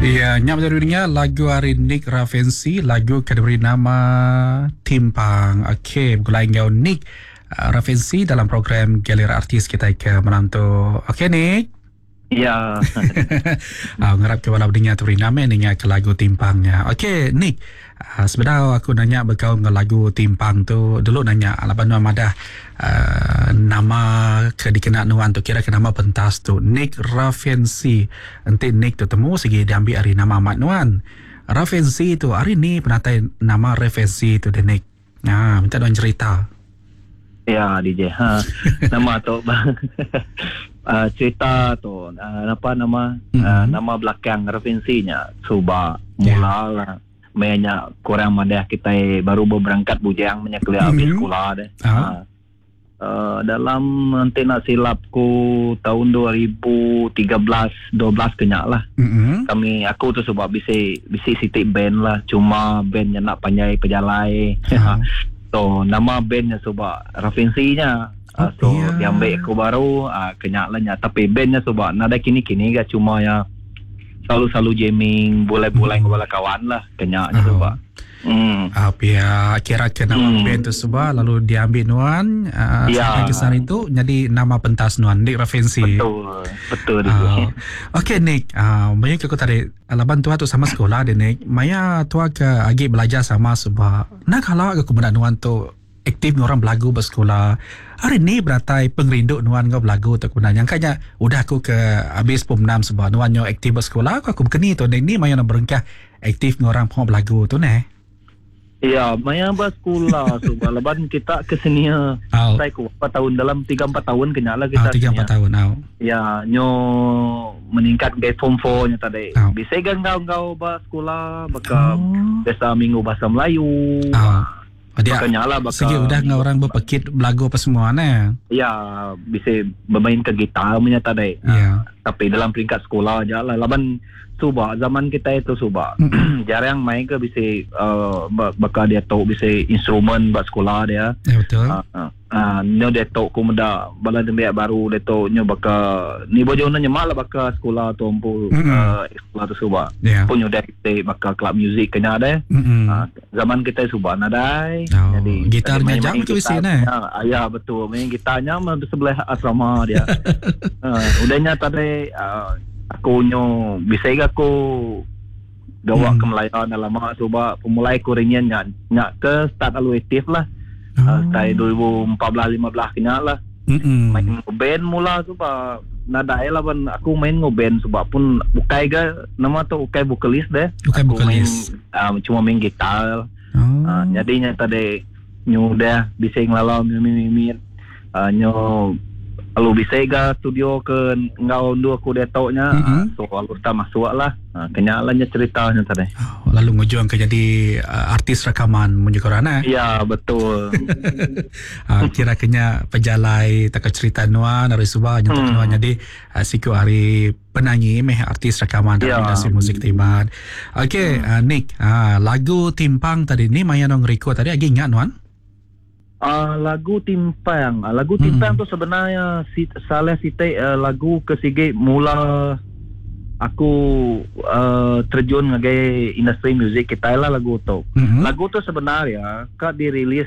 Ya, nyam darinya lagu hari Nick Ravensi, lagu kediberi nama Timpang. Okey, bergulai dengan Nick Ravensi dalam program Galeri Artis kita ke menantu. Okey Nick. Ya. Ngarap ke walau dengar tu nama ni ke lagu Timpangnya. Okey Nick, sebenarnya aku nanya berkau dengan lagu Timpang tu dulu nanya alaban ada nama ke dikenal nuan tu kira ke nama pentas tu Nick Ravensi. Nanti Nick tu temu segi diambil hari nama mat nuan. Ravensi tu hari ni penatai nama Ravensi tu de Nick. Minta doan cerita. Ya DJ. Nama tu bang. Cerita tu apa nama nama belakang referensinya Suba mula lah mainnya kurang madah kita baru berangkat bujang menyekli habis sekolah deh. Dalam nanti nak silapku tahun 2013 12 kenyak lah. Aku tu sebab bisi sitik band lah, cuma bandnya nak panjai pejalai. So nama bandnya sebab referensinya diambil aku baru kenyak lah nya, tapi bandnya sebab nada kini-kini gak cuma ya selalu jamming boleh-boleh dengan kawan lah kenyaknya sebab ya kira ke nama band tu sebab lalu diambil nuan sampai kesan itu jadi nama pentas nuan Nick Ravensi. Betul Okey Nick, maya aku tadi alaban tua tu sama sekolah deh Nick, maya tua ke agi belajar sama sebab nak kalau aku benda nuan tu aktif orang belagu bersekolah. Hari ni beratai pengrindu nuan kau belagu tu kebenarnya. Kanya udah aku ke habis pom 6 sebab nuan nyo aktif bersekolah aku berkeni tu ni maya nak berengkah aktif orang pun belagu tu ne. Ya, maya bersekolah sebab leban kita ke sini saya ku 4 tahun dalam 3-4 tahun kenyalah kita. 3-4 tahun. Ya, nyo meningkat ke form 4 nya tadi. Bisa gangau bersekolah baka biasa minggu bahasa Melayu. Dia segi udah dengan orang berpekit belagu apa semua ne. Ya, bisa bermain ke gitar punya tadi. Tapi dalam peringkat sekolah aja lah. Laban subah zaman kita itu subah. Jarang main ke bisa bakal dia tahu bisa instrumen buat sekolah dia. Ya betul. Nyo dia tahu kumda bala dembek baru dia tahu nyo bakal ni bojo nanya malah bakal sekolah tu ampu sekolah tu subah. Punyo dia kita bakal club music kena ada. Zaman kita subah nadai. Jadi gitarnya jam tu isi ne. Ya betul, main gitarnya sebelah asrama dia. Udahnya tadi aku nyo bisa aku gawa ke Melayu dalam mak sebab pemulai kuringnya nyak ke start aluatif lah. Start 2014-15 kenyak lah. Main band mula sebab nadai lah ban aku main ngeband sebab pun bukai ke nama tu bukai vokalis deh. Aku main cuma main gitar. Jadinya tadi nyo dah bisa ngelalau mimit nyo lalu bisa ke studio ke ngau ndu aku dia taunya so lalu kita masuk lah kenyalanya ceritanya tadi lalu ngujuang ke jadi artis rekaman munjukorana. Ya betul. Kira kenya pejalai tak cerita nuan dari subah nyentak nuan jadi siku hari penyanyi artis rekaman dalam industri musik Timban. Okey Nick, lagu Timpang tadi ni maya nong record tadi lagi ingat nuan? Lagu Timpang. Lagu Timpang tu sebenarnya salah sitai lagu kesigi mula aku terjun ngagai industri muzik kita lah lagu tu. Lagu tu sebenarnya kad dirilis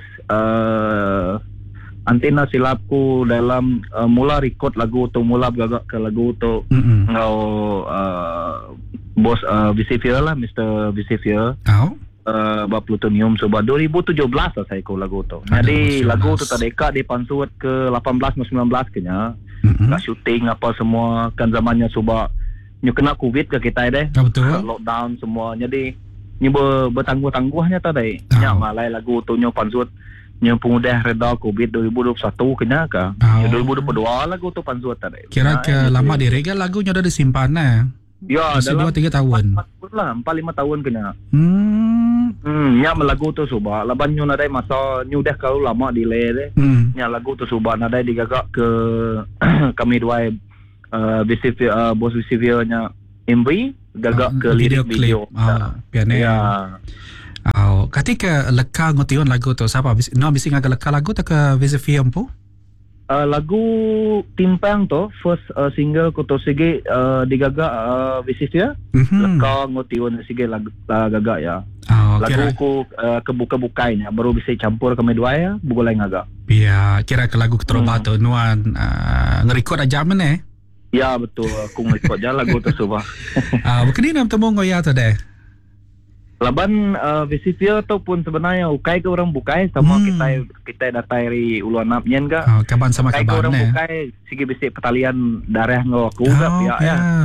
antena silapku dalam mula record lagu tu mula bergagak ke lagu tu ngau bos Visivia lah Mr. Visivia. Plutonium sebab 2017 lah saya ko lagu tu. Jadi lagu tu tadi kak dipansut ke 18-19 kenya. Kak syuting apa semua kan zamannya sebab nyu kena covid ke kita deh. Lockdown semua. Jadi nyu bertangguh-tangguhnya tadi. Nya malai lagu tu nyu pansut nyu pengudah reda covid 2021 kenya ka. 2022 lagu tu pansut tadi. Kira ke lama direga lagunya udah disimpan nah. Ya, dalam 2-3 tahun. 4-5 tahun kena. Nya lagu tu subah laban nyu nadai masa nyu dah kalau lama delay deh. Nya lagu tu subah nadai digagak ke kami dua bos Visivia nya MV gagak ke lirik video. Ya. Ketika leka ngotion lagu tu siapa? No bisi ngagak leka lagu tak ke Visivia empu? lagu Timpang tu first single ko to sige digagak Visifia leka ngotiun sige lagu gagak ya. Lagu ko kebuka-bukainya baru bisa campur ke medua ya bugolai ngagak. Ya, kira ke lagu Keteroba tu nuan ngerekod aja mana? Ya betul, aku ngerekod je lagu tersebut. Bukan nam temu ngoya tu deh. Laban Visifia tu pun sebenarnya ukai ke orang bukai sama kita datai dari Uluan Napnyen ke. Kaban sama ukai kaban ke orang eh. bukai sige bisi pertalian darah ngau aku gap ya.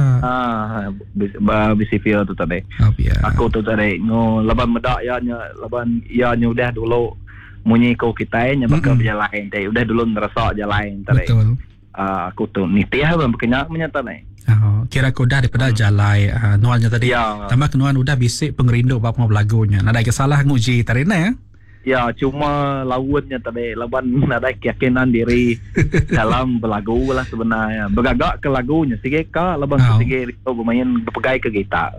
Visifia tu tadi. Aku tu tadi ngo laban medak ya laban ya udah dulu munyi ko kita nya bakal berjalan tadi udah dulu ngerasa jalan tadi. Betul. Aku tu nitiah ban berkenyak menyata ni. Kira ko dah daripada jalai nuannya tadi. Tambah nuan udah bisik pengerindu bapa lagunya. Ada kesalah nguji tadi na ya. Ya, cuma lawannya tadi laban ada keyakinan diri dalam berlagu lah sebenarnya. Bergagak ke lagunya sige ka laban sige bermain berpegai ke gitar.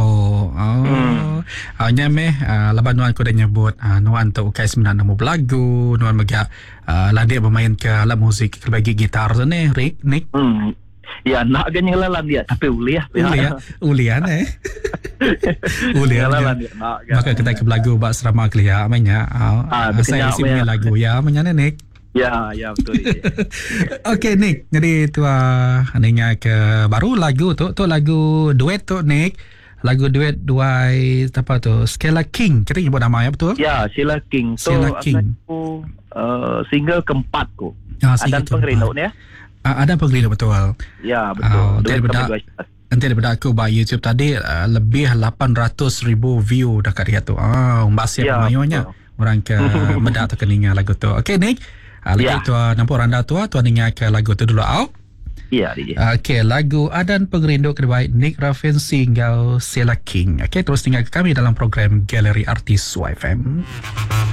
Nyameh laban nuan ko dah nyebut nuan tu ukai sebenarnya mau berlagu, nuan megak landia bermain ke alat muzik bagi gitar tu ni, Nick. Ya nak ganya lalan dia tapi uliah ulian ulian dia. Maka kita ke lagu bak serama kelia mainnya saya isi punya lagu ya mainnya Nick. Ya betul. Okey Nick, jadi tu nanya ke baru lagu tu lagu duet tu Nick. Lagu duet dua apa tu Sheila King kita nyebut nama ya betul? Ya Sheila King tu aku single keempat ku. Ada pengerindu ni ya. Ada pengerindu betul. Ya betul. Nanti daripada aku buat YouTube tadi lebih 800,000 view dekat dia tu. Umbas ya pemayunya orang ke medak tu keninga lagu tu. Okey Nick. Lagi tu nampak randa tu ninga ke lagu tu dulu out. Ya DJ. Okey, lagu Adan Pengerindu terbaik Nick Raffin single Sheila King. Okey, terus tinggal ke kami dalam program Galeri Artis YFM.